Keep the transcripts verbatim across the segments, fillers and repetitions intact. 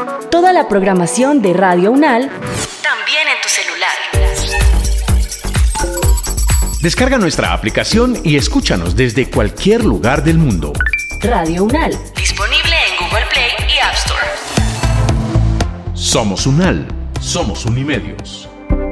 Toda la programación de Radio UNAL también en tu celular. Descarga nuestra aplicación y escúchanos desde cualquier lugar del mundo. Radio UNAL, disponible en Google Play y App Store. Somos UNAL, somos Unimedios.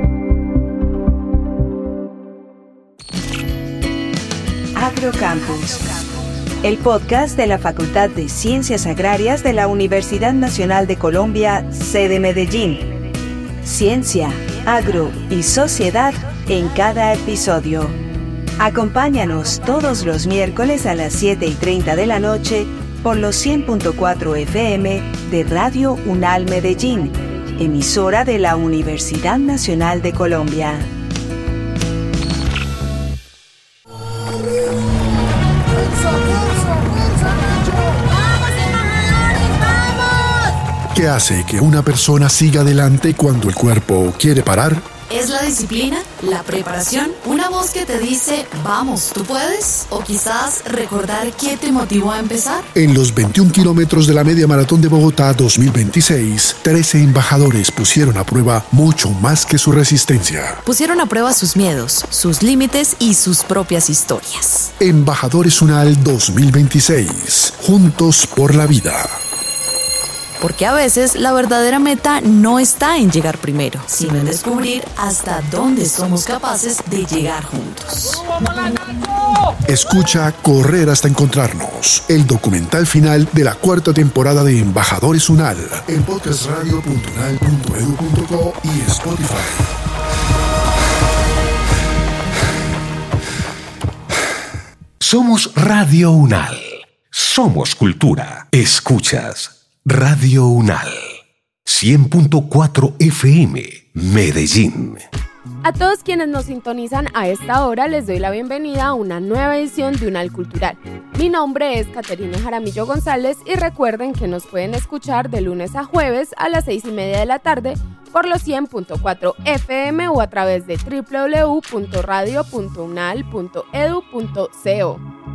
Agrocampus, el podcast de la Facultad de Ciencias Agrarias de la Universidad Nacional de Colombia, sede Medellín. Ciencia, agro y sociedad en cada episodio. Acompáñanos todos los miércoles a las siete y treinta de la noche por los cien punto cuatro F M de Radio UNAL Medellín, emisora de la Universidad Nacional de Colombia. ¿Qué hace que una persona siga adelante cuando el cuerpo quiere parar? ¿Es la disciplina? ¿La preparación? ¿Una voz que te dice, vamos, tú puedes? ¿O quizás recordar qué te motivó a empezar? En los veintiún kilómetros de la Media Maratón de Bogotá dos mil veintiséis, trece embajadores pusieron a prueba mucho más que su resistencia. Pusieron a prueba sus miedos, sus límites y sus propias historias. Embajadores UNAL dos mil veintiséis. Juntos por la vida. Porque a veces la verdadera meta no está en llegar primero, sino en descubrir hasta dónde somos capaces de llegar juntos. Escucha Correr hasta encontrarnos, el documental final de la cuarta temporada de Embajadores UNAL, en podcast radio punto unal punto edu punto co y Spotify. Somos Radio UNAL. Somos cultura. Escuchas Radio UNAL, cien punto cuatro F M, Medellín. A todos quienes nos sintonizan a esta hora les doy la bienvenida a una nueva edición de UNAL Cultural. Mi nombre es Caterina Jaramillo González y recuerden que nos pueden escuchar de lunes a jueves a las seis y media de la tarde por los cien punto cuatro F M o a través de doble u doble u doble u punto radio punto unal punto edu punto co.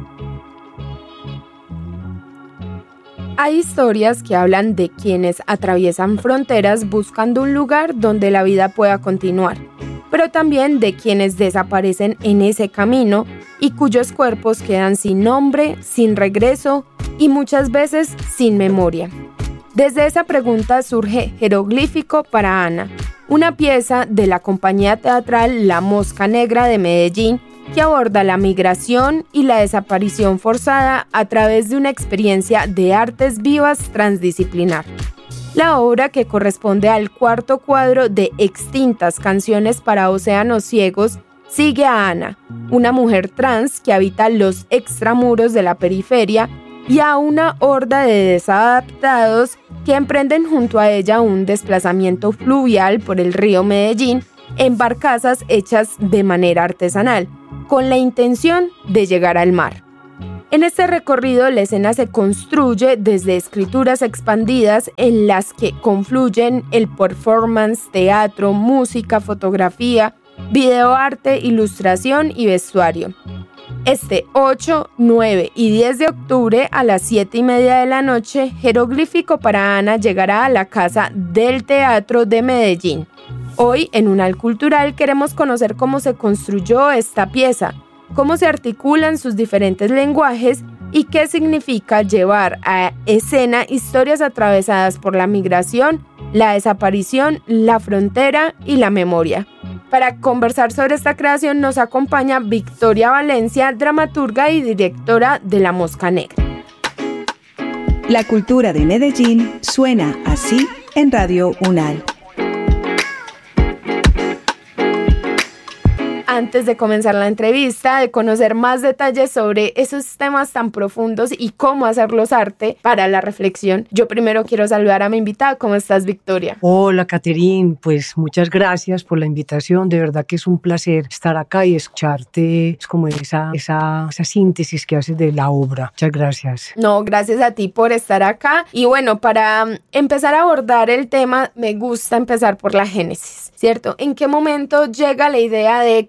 Hay historias que hablan de quienes atraviesan fronteras buscando un lugar donde la vida pueda continuar, pero también de quienes desaparecen en ese camino y cuyos cuerpos quedan sin nombre, sin regreso y muchas veces sin memoria. Desde esa pregunta surge Jeroglífico para Ana, una pieza de la compañía teatral La Mosca Negra de Medellín que aborda la migración y la desaparición forzada a través de una experiencia de artes vivas transdisciplinar. La obra, que corresponde al cuarto cuadro de Extintas Canciones para Océanos Ciegos, sigue a Ana, una mujer trans que habita los extramuros de la periferia, y a una horda de desadaptados que emprenden junto a ella un desplazamiento fluvial por el río Medellín en barcazas hechas de manera artesanal, con la intención de llegar al mar. En este recorrido, la escena se construye desde escrituras expandidas en las que confluyen el performance, teatro, música, fotografía, videoarte, ilustración y vestuario. Este ocho, nueve y diez de octubre a las siete y media de la noche, Jeroglífico para Ana llegará a la Casa del Teatro de Medellín. Hoy, en UNAL Cultural, queremos conocer cómo se construyó esta pieza, cómo se articulan sus diferentes lenguajes y qué significa llevar a escena historias atravesadas por la migración, la desaparición, la frontera y la memoria. Para conversar sobre esta creación nos acompaña Victoria Valencia, dramaturga y directora de La Mosca Negra. La cultura de Medellín suena así en Radio UNAL. Antes de comenzar la entrevista, de conocer más detalles sobre esos temas tan profundos y cómo hacerlos arte para la reflexión, yo primero quiero saludar a mi invitada. ¿Cómo estás, Victoria? Hola, Caterín. Pues muchas gracias por la invitación. De verdad que es un placer estar acá y escucharte. Es como esa, esa, esa síntesis que haces de la obra. Muchas gracias. No, gracias a ti por estar acá. Y bueno, para empezar a abordar el tema, me gusta empezar por la génesis, ¿cierto? ¿En qué momento llega la idea de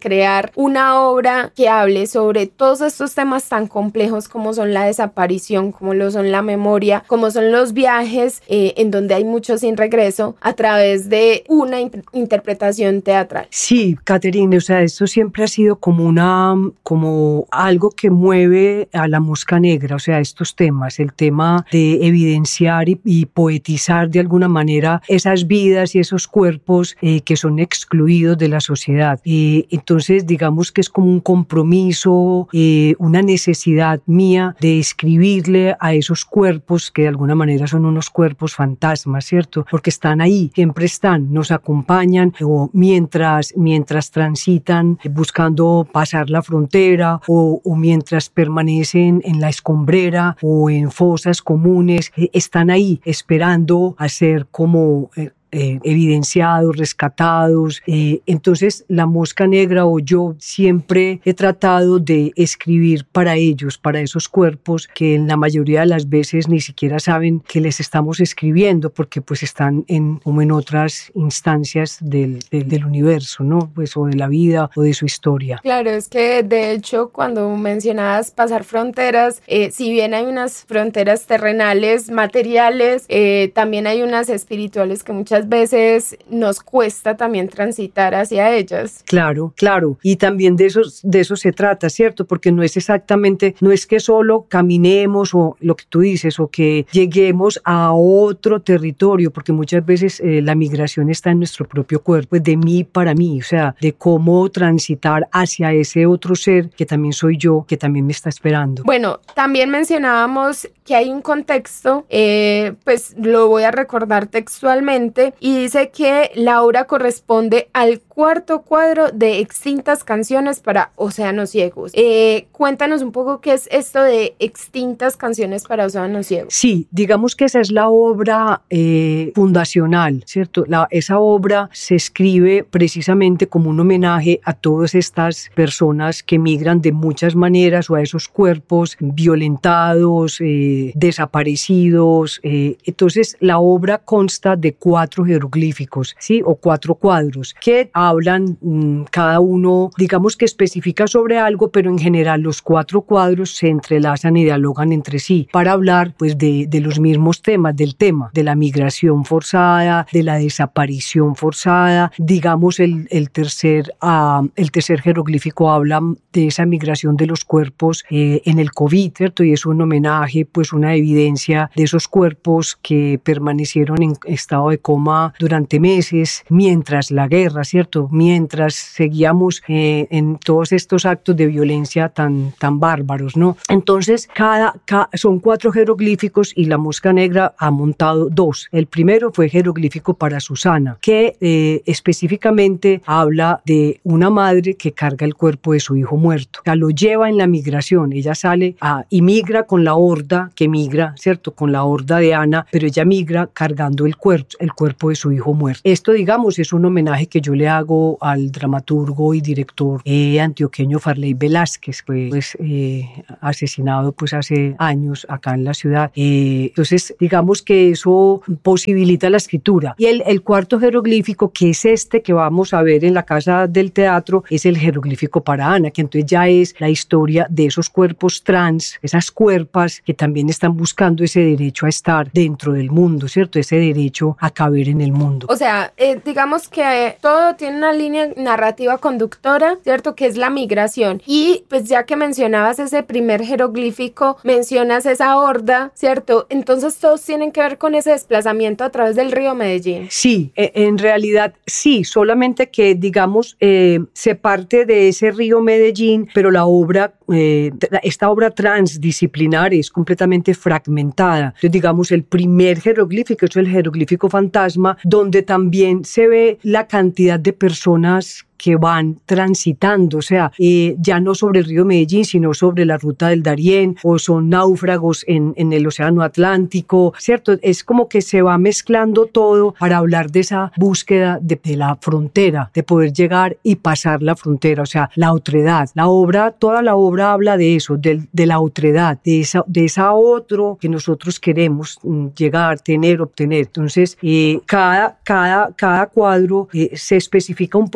crear una obra que hable sobre todos estos temas tan complejos como son la desaparición, como lo son la memoria, como son los viajes, eh, en donde hay mucho sin regreso, a través de una in- interpretación teatral? Sí, Caterine, o sea, esto siempre ha sido como una, como algo que mueve a la Mosca Negra, o sea, estos temas, el tema de evidenciar y, y poetizar de alguna manera esas vidas y esos cuerpos eh, que son excluidos de la sociedad. Eh, entonces, digamos que es como un compromiso, eh, una necesidad mía de escribirle a esos cuerpos que de alguna manera son unos cuerpos fantasmas, ¿cierto? Porque están ahí, siempre están, nos acompañan o mientras, mientras transitan buscando pasar la frontera o, o mientras permanecen en la escombrera o en fosas comunes, eh, están ahí esperando a ser como eh, Eh, evidenciados, rescatados. Eh, entonces la Mosca Negra o yo siempre he tratado de escribir para ellos, para esos cuerpos que en la mayoría de las veces ni siquiera saben que les estamos escribiendo porque pues están en, como en otras instancias del, del, del universo, ¿no? Pues o de la vida o de su historia. Claro, es que de hecho cuando mencionabas pasar fronteras, eh, si bien hay unas fronteras terrenales, materiales, eh, también hay unas espirituales que muchas veces nos cuesta también transitar hacia ellas. Claro, claro. Y también de eso, de eso se trata, ¿cierto? Porque no es exactamente, no es que solo caminemos o lo que tú dices, o que lleguemos a otro territorio, porque muchas veces eh, la migración está en nuestro propio cuerpo, es de mí para mí, o sea, de cómo transitar hacia ese otro ser que también soy yo, que también me está esperando. Bueno, también mencionábamos que hay un contexto, eh, pues lo voy a recordar textualmente, y dice que la obra corresponde al cuarto cuadro de Extintas Canciones para Océanos Ciegos. Eh, cuéntanos un poco qué es esto de Extintas Canciones para Océanos Ciegos. Sí, digamos que esa es la obra eh, fundacional, ¿cierto? La, esa obra se escribe precisamente como un homenaje a todas estas personas que migran de muchas maneras o a esos cuerpos violentados, eh, desaparecidos. Eh, entonces, la obra consta de cuatro jeroglíficos, ¿sí? O cuatro cuadros que hablan mmm, cada uno, digamos que especifica sobre algo, pero en general los cuatro cuadros se entrelazan y dialogan entre sí para hablar pues de, de los mismos temas, del tema de la migración forzada, de la desaparición forzada. Digamos el, el, tercer, uh, el tercer jeroglífico habla de esa migración de los cuerpos eh, en el COVID, ¿cierto? Y es un homenaje, pues una evidencia de esos cuerpos que permanecieron en estado de coma durante meses mientras la guerra, ¿cierto? Mientras seguíamos eh, en todos estos actos de violencia tan, tan bárbaros, ¿no? Entonces, cada, cada, son cuatro jeroglíficos y la Mosca Negra ha montado dos. El primero fue jeroglífico para Susana, que eh, específicamente habla de una madre que carga el cuerpo de su hijo muerto. O sea, lo lleva en la migración. Ella sale a, y migra con la horda que migra, ¿cierto? Con la horda de Ana, pero ella migra cargando el cuerpo, el cuerpo de su hijo muerto. Esto, digamos, es un homenaje que yo le hago al dramaturgo y director eh, antioqueño Farley Velázquez, pues eh, asesinado pues hace años acá en la ciudad. Eh, entonces, digamos que eso posibilita la escritura. Y el, el cuarto jeroglífico, que es este que vamos a ver en la Casa del Teatro, es el jeroglífico para Ana, que entonces ya es la historia de esos cuerpos trans, esas cuerpas que también están buscando ese derecho a estar dentro del mundo, ¿cierto? Ese derecho a caber en el mundo. O sea, eh, digamos que eh, todo tiene una línea narrativa conductora, ¿cierto? Que es la migración. Y pues ya que mencionabas ese primer jeroglífico, mencionas esa horda, ¿cierto? Entonces todos tienen que ver con ese desplazamiento a través del río Medellín. Sí, en realidad sí, solamente que digamos eh, se parte de ese río Medellín, pero la obra, eh, esta obra transdisciplinar es completamente fragmentada. Entonces digamos el primer jeroglífico es el jeroglífico fantasma, donde también se ve la cantidad de personas que van transitando, o sea, eh, ya no sobre el río Medellín, sino sobre la ruta del Darién, o son náufragos en, en el océano Atlántico, ¿cierto? Es como que se va mezclando todo para hablar de esa búsqueda de, de la frontera, de poder llegar y pasar la frontera, o sea, la otredad. La obra, toda la obra habla de eso, de, de la otredad, de esa, de esa otro que nosotros queremos mm, llegar, tener, obtener. Entonces, eh, cada, cada, cada cuadro eh, se especifica un poquito sobre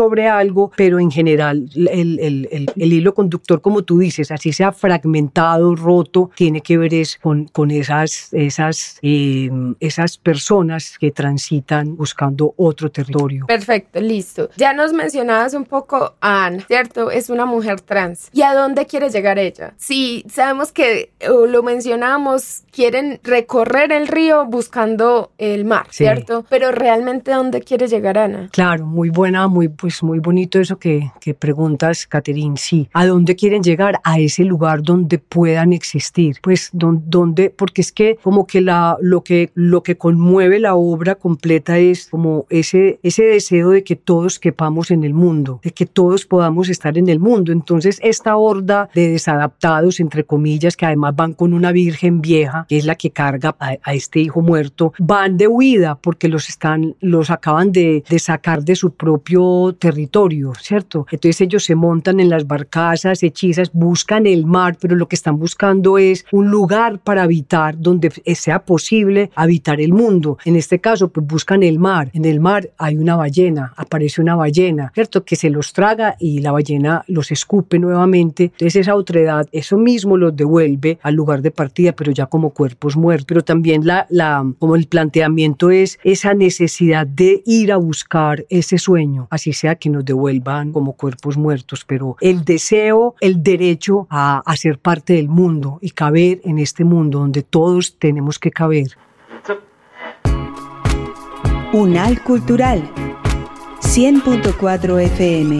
sobre algo, pero en general el, el, el, el hilo conductor, como tú dices, así sea fragmentado, roto, tiene que ver es con, con esas, esas, eh, esas personas que transitan buscando otro territorio. Perfecto, listo. Ya nos mencionabas un poco a Ana, ¿cierto? Es una mujer trans. ¿Y a dónde quiere llegar ella? Sí, sabemos que, o lo mencionamos, quieren recorrer el río buscando el mar, sí. ¿cierto? Pero realmente ¿a dónde quiere llegar Ana? Claro, muy buena, muy, pues muy bonito eso que, que preguntas, Catherine. Sí, ¿a dónde quieren llegar? A ese lugar donde puedan existir. Pues don, donde, porque es que como que la, lo que lo que conmueve la obra completa es como ese, ese deseo de que todos quepamos en el mundo, de que todos podamos estar en el mundo. Entonces esta horda de desadaptados, entre comillas, que además van con una virgen vieja, que es la que carga a, a este hijo muerto, van de huida porque los están, los acaban de, de sacar de su propio territorio, ¿cierto? Entonces ellos se montan en las barcazas hechizas, buscan el mar, pero lo que están buscando es un lugar para habitar donde sea posible habitar el mundo. En este caso, pues buscan el mar. En el mar hay una ballena, aparece una ballena, ¿cierto? Que se los traga y la ballena los escupe nuevamente. Entonces esa otredad, eso mismo los devuelve al lugar de partida, pero ya como cuerpos muertos. Pero también la, la, como el planteamiento es esa necesidad de ir a buscar ese sueño, así sea que nos devuelvan como cuerpos muertos, pero el deseo, el derecho a, a ser parte del mundo y caber en este mundo donde todos tenemos que caber. Unal Cultural, cien punto cuatro F M,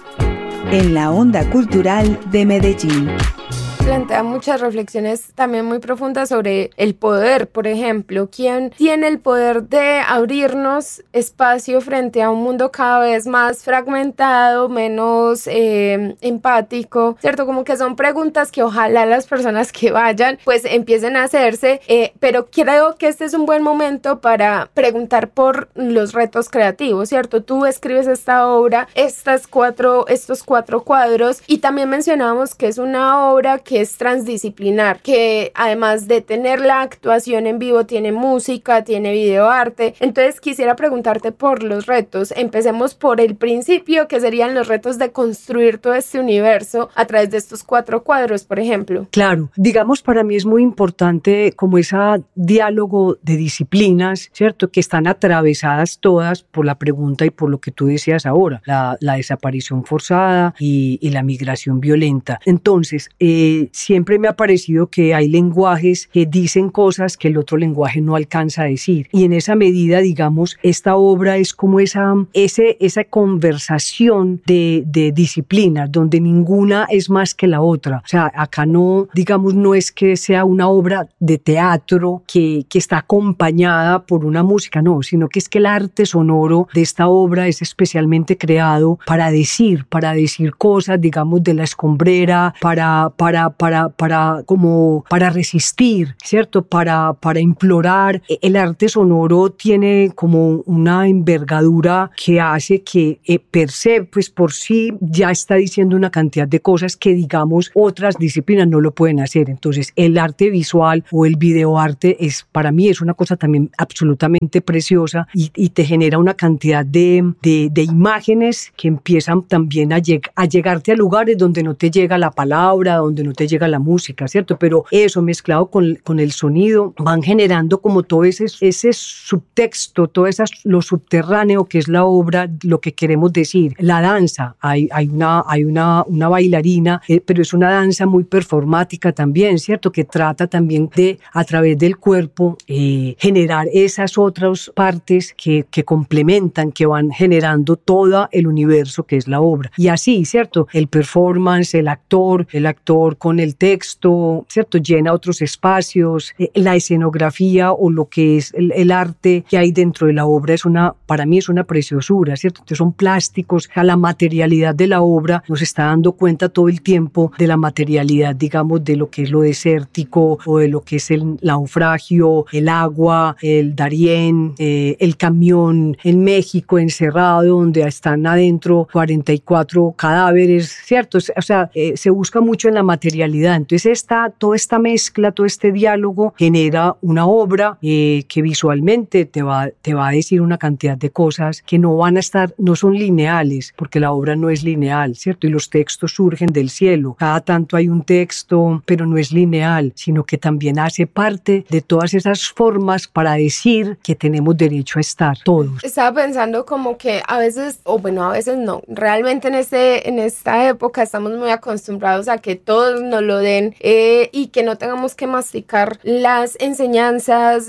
en la onda cultural de Medellín. Plantea muchas reflexiones también muy profundas sobre el poder, por ejemplo. ¿Quién tiene el poder de abrirnos espacio frente a un mundo cada vez más fragmentado, menos eh, empático? ¿Cierto? Como que son preguntas que ojalá las personas que vayan pues empiecen a hacerse, eh, pero creo que este es un buen momento para preguntar por los retos creativos, ¿cierto? Tú escribes esta obra, estas cuatro, estos cuatro cuadros, y también mencionamos que es una obra que es transdisciplinar, que además de tener la actuación en vivo, tiene música, tiene videoarte. Entonces quisiera preguntarte por los retos. Empecemos por el principio, que serían los retos de construir todo este universo a través de estos cuatro cuadros, por ejemplo. Claro, digamos, para mí es muy importante como ese diálogo de disciplinas, ¿cierto? Que están atravesadas todas por la pregunta y por lo que tú decías ahora, la, la desaparición forzada y, y la migración violenta. Entonces, eh, siempre me ha parecido que hay lenguajes que dicen cosas que el otro lenguaje no alcanza a decir, y en esa medida, digamos, esta obra es como esa, ese, esa conversación de, de disciplinas donde ninguna es más que la otra. O sea, acá no, digamos, no es que sea una obra de teatro que, que está acompañada por una música, no, sino que es que el arte sonoro de esta obra es especialmente creado para decir, para decir cosas, digamos, de la escombrera, para, para Para, para, como para resistir, ¿cierto? Para, para implorar. El arte sonoro tiene como una envergadura que hace que eh, per se, pues por sí, ya está diciendo una cantidad de cosas que, digamos, otras disciplinas no lo pueden hacer. Entonces, el arte visual o el videoarte es, para mí, es una cosa también absolutamente preciosa y, y te genera una cantidad de, de, de imágenes que empiezan también a, lleg- a llegarte a lugares donde no te llega la palabra, donde no te llega la música, ¿cierto? Pero eso mezclado con, con el sonido van generando como todo ese, ese subtexto, todo ese, lo subterráneo que es la obra, lo que queremos decir. La danza, hay, hay, una, hay una, una bailarina, eh, pero es una danza muy performática también, ¿cierto? Que trata también de, a través del cuerpo, eh, generar esas otras partes que, que complementan, que van generando todo el universo que es la obra. Y así, ¿cierto? El performance, el actor, el actor con el texto, ¿cierto? Llena otros espacios, eh, la escenografía o lo que es el, el arte que hay dentro de la obra es una, para mí es una preciosura, ¿cierto? Entonces son plásticos, a la materialidad de la obra nos está dando cuenta todo el tiempo de la materialidad, digamos, de lo que es lo desértico o de lo que es el naufragio, el agua, el Darién, eh, el camión en México encerrado donde están adentro cuarenta y cuatro cadáveres, ¿cierto? O sea, eh, se busca mucho en la materialidad materialidad. Entonces esta, toda esta mezcla, todo este diálogo genera una obra eh, que visualmente te va, te va a decir una cantidad de cosas que no van a estar, no son lineales, porque la obra no es lineal, ¿cierto? Y los textos surgen del cielo. Cada tanto hay un texto, pero no es lineal, sino que también hace parte de todas esas formas para decir que tenemos derecho a estar todos. Estaba pensando como que a veces, o bueno, a veces no, realmente en, este, en esta época estamos muy acostumbrados a que todos nos lo den eh, y que no tengamos que masticar las enseñanzas,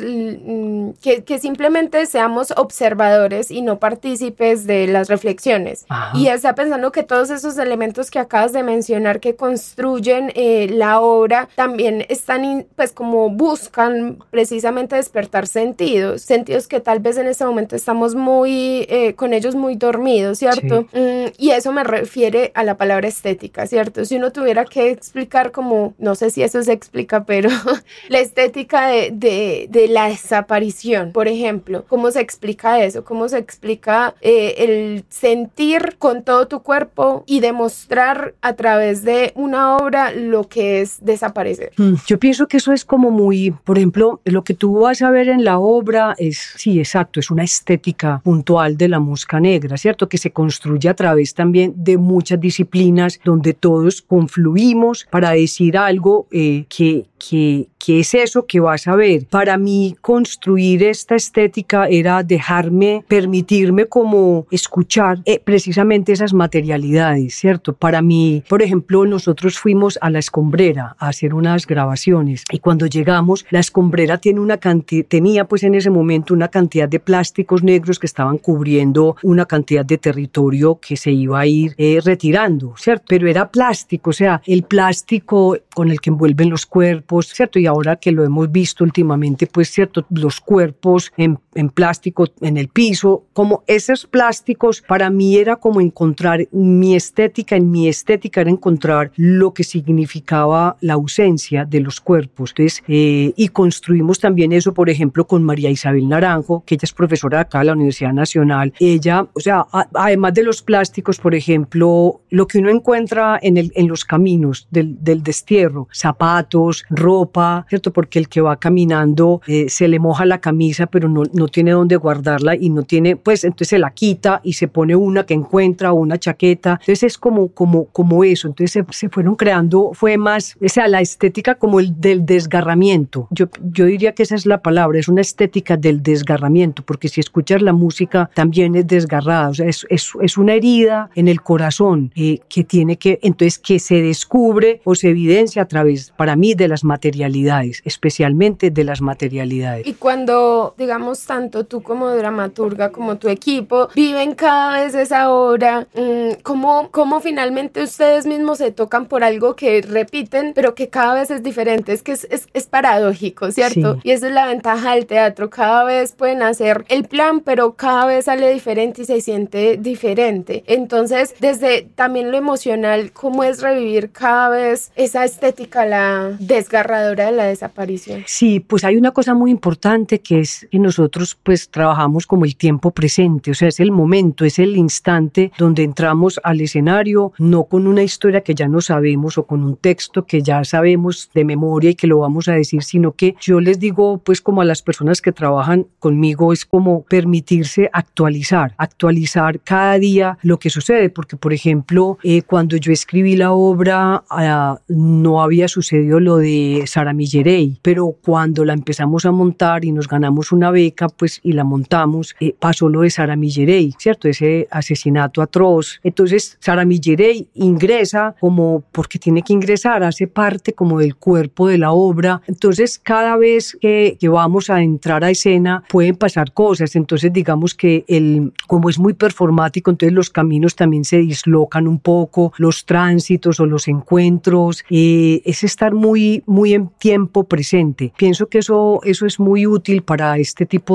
que, que simplemente seamos observadores y no partícipes de las reflexiones. Ajá. Y está pensando que todos esos elementos que acabas de mencionar que construyen eh, la obra también están in, pues como buscan precisamente despertar sentidos, sentidos que tal vez en este momento estamos muy eh, con ellos muy dormidos, ¿cierto? Sí. Mm, y eso me refiere a la palabra estética, ¿cierto? Si uno tuviera que explicar como, no sé si eso se explica, pero la estética de, de, de la desaparición, por ejemplo, ¿cómo se explica eso? ¿Cómo se explica eh, el sentir con todo tu cuerpo y demostrar a través de una obra lo que es desaparecer? Yo pienso que eso es como muy, por ejemplo, lo que tú vas a ver en la obra es, sí, exacto, es una estética puntual de la música negra, ¿cierto? Que se construye a través también de muchas disciplinas donde todos confluimos para decir algo eh, que, que, que es eso que vas a ver. Para mí, construir esta estética era dejarme, permitirme como escuchar eh, precisamente esas materialidades, ¿cierto? Para mí, por ejemplo, nosotros fuimos a La Escombrera a hacer unas grabaciones y cuando llegamos, La Escombrera tiene una cantidad, tenía pues en ese momento una cantidad de plásticos negros que estaban cubriendo una cantidad de territorio que se iba a ir eh, retirando, ¿cierto? Pero era plástico, o sea, el plástico con el que envuelven los cuerpos, ¿cierto? Y ahora que lo hemos visto últimamente, pues, ¿cierto? Los cuerpos en, en plástico en el piso, como esos plásticos, para mí era como encontrar mi estética, en mi estética era encontrar lo que significaba la ausencia de los cuerpos. Entonces, eh, y construimos también eso, por ejemplo, con María Isabel Naranjo, que ella es profesora de acá de la Universidad Nacional. Ella, o sea, a, además de los plásticos, por ejemplo, lo que uno encuentra en, el, en los caminos del, del destierro, zapatos, ropa, ¿cierto? Porque el que va caminando eh, se le moja la camisa, pero no, no tiene dónde guardarla y no tiene, pues entonces se la quita y se pone una que encuentra, una chaqueta. Entonces es como, como, como eso. Entonces se, se fueron creando, fue más, o sea, la estética como el del desgarramiento. Yo, yo diría que esa es la palabra, es una estética del desgarramiento, porque si escuchas la música también es desgarrada, o sea, es, es, es una herida en el corazón eh, que tiene que, entonces que se descubre o se evidencia a través, para mí, de las materialidades, especialmente de las materialidades. Y cuando, digamos, tanto tú como dramaturga, como tu equipo, viven cada vez esa obra, ¿cómo, cómo finalmente ustedes mismos se tocan por algo que repiten, pero que cada vez es diferente? Es que es, es, es paradójico, ¿cierto? Sí. Y esa es la ventaja del teatro, cada vez pueden hacer el plan, pero cada vez sale diferente y se siente diferente. Entonces, desde también lo emocional, ¿cómo es revivir cada vez esa estética, la desgarradora de la desaparición? Sí, pues hay una cosa muy importante que es que nosotros pues trabajamos como el tiempo presente, o sea, es el momento, es el instante donde entramos al escenario, no con una historia que ya no sabemos o con un texto que ya sabemos de memoria y que lo vamos a decir, sino que yo les digo pues como a las personas que trabajan conmigo, es como permitirse actualizar, actualizar cada día lo que sucede, porque por ejemplo, eh, cuando yo escribí la obra uh, no había sucedido lo de Sara Millerey, pero cuando la empezamos a montar y nos ganamos una beca, pues y la montamos, eh, pasó lo de Sara Millerey, ¿cierto? Ese asesinato atroz. Entonces Sara Millerey ingresa como porque tiene que ingresar, hace parte como del cuerpo de la obra. Entonces cada vez que, que vamos a entrar a escena pueden pasar cosas. Entonces digamos que el, como es muy performático, entonces los caminos también se dislocan un poco, los tránsitos o los encuentros, eh, es estar muy, muy en tiempo presente. Pienso que eso, eso es muy útil para este tipo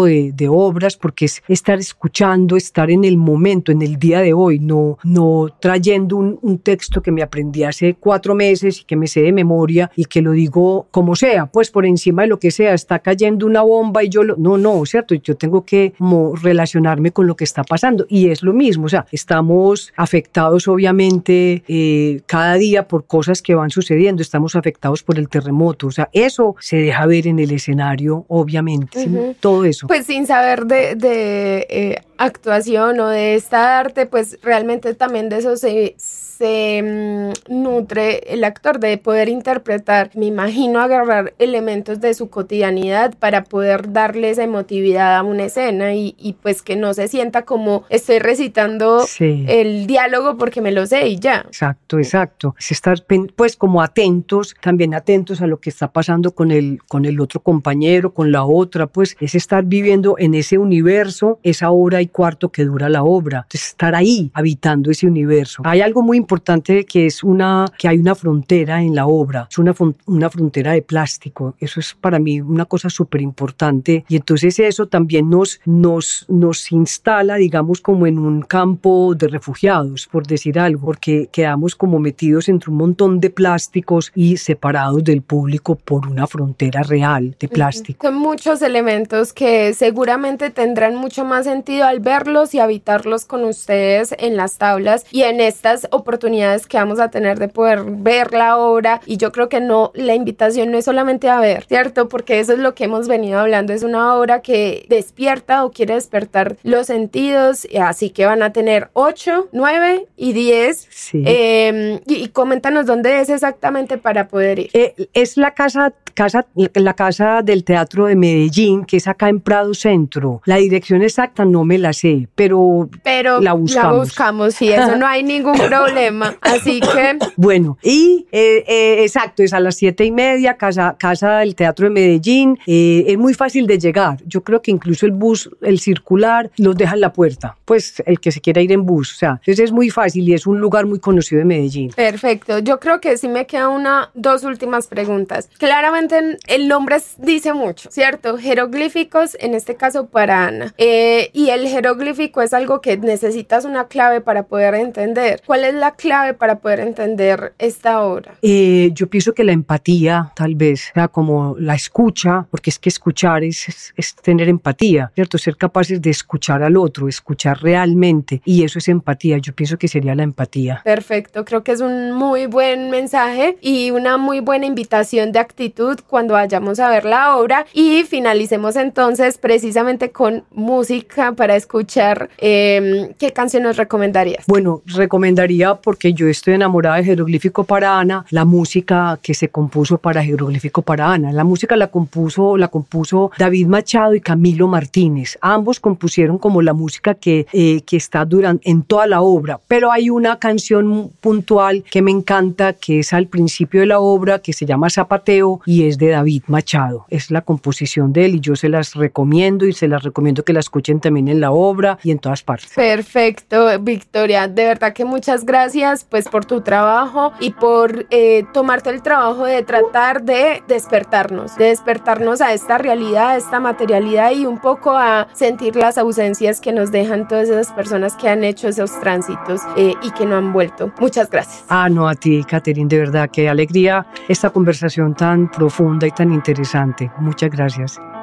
de, de obras, porque es estar escuchando, estar en el momento, en el día de hoy, no, no trayendo un, un texto que me aprendí hace cuatro meses y que me sé de memoria y que lo digo como sea, pues por encima de lo que sea, está cayendo una bomba y yo lo... No, no, ¿cierto? Yo tengo que como relacionarme con lo que está pasando y es lo mismo, o sea, estamos afectados obviamente eh, cada día por cosas que van sucediendo, estamos afectados por el terremoto, o sea, eso se deja ver en el escenario, obviamente, uh-huh. ¿sí? Todo eso. Pues sin saber de, de eh, actuación o de esta arte, pues realmente también de eso se... se um, nutre el actor, de poder interpretar, me imagino, agarrar elementos de su cotidianidad para poder darle esa emotividad a una escena y, y pues que no se sienta como estoy recitando sí. el diálogo porque me lo sé y ya. Exacto, exacto. Es estar pues como atentos, también atentos a lo que está pasando con el, con el otro compañero, con la otra, pues es estar viviendo en ese universo, esa hora y cuarto que dura la obra. Entonces, estar ahí habitando ese universo. Hay algo muy importante que es una, que hay una frontera en la obra, es una, una frontera de plástico, eso es para mí una cosa súper importante y entonces eso también nos, nos, nos instala, digamos, como en un campo de refugiados, por decir algo, porque quedamos como metidos entre un montón de plásticos y separados del público por una frontera real de plástico. Son muchos elementos que seguramente tendrán mucho más sentido al verlos y habitarlos con ustedes en las tablas y en estas oportunidades que vamos a tener de poder ver la obra, y yo creo que no, la invitación no es solamente a ver, ¿cierto? Porque eso es lo que hemos venido hablando, es una obra que despierta o quiere despertar los sentidos, así que van a tener ocho, nueve y diez. Sí. Eh, y, y coméntanos dónde es exactamente para poder ir. Eh, es la casa, casa, la casa del Teatro de Medellín, que es acá en Prado Centro. La dirección exacta no me la sé, pero, pero la buscamos. La buscamos, sí, eso no hay ningún problema. Así que... Bueno, y eh, eh, exacto, es a las siete y media, casa, casa del Teatro de Medellín. Eh, es muy fácil de llegar. Yo creo que incluso el bus, el circular, los deja en la puerta. Pues el que se quiera ir en bus. O sea, entonces es muy fácil y es un lugar muy conocido de Medellín. Perfecto. Yo creo que sí me queda una, dos últimas preguntas. Claramente el nombre dice mucho, ¿cierto? Jeroglíficos, en este caso para Ana. Eh, y el jeroglífico es algo que necesitas una clave para poder entender. ¿Cuál es la clave para poder entender esta obra? Eh, yo pienso que la empatía, tal vez, o sea, como la escucha, porque es que escuchar es, es, es tener empatía, ¿cierto? Ser capaces de escuchar al otro, escuchar realmente, y eso es empatía. Yo pienso que sería la empatía. Perfecto, creo que es un muy buen mensaje y una muy buena invitación de actitud cuando vayamos a ver la obra, y finalicemos entonces precisamente con música para escuchar. Eh, ¿qué canción nos recomendarías? Bueno, recomendaría, porque yo estoy enamorada de Jeroglífico para Ana, la música que se compuso para Jeroglífico para Ana. La música la compuso, la compuso David Machado y Camilo Martínez. Ambos compusieron como la música que, eh, que está durante, en toda la obra, pero hay una canción puntual que me encanta, que es al principio de la obra, que se llama Zapateo y es de David Machado. Es la composición de él y yo se las recomiendo y se las recomiendo que la escuchen también en la obra y en todas partes. Perfecto, Victoria, de verdad que muchas gracias pues por tu trabajo y por eh, tomarte el trabajo de tratar de despertarnos, de despertarnos a esta realidad, a esta materialidad y un poco a sentir las ausencias que nos dejan todas esas personas que han hecho esos tránsitos eh, y que no han vuelto. Muchas gracias. Ah, no, a ti, Catherine, de verdad, qué alegría esta conversación tan profunda y tan interesante. Muchas gracias.